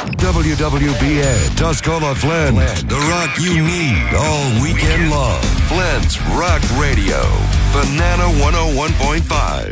WWBN, Tuscola Flint, the rock you need all weekend long. Flint's Rock Radio, Banana 101.5.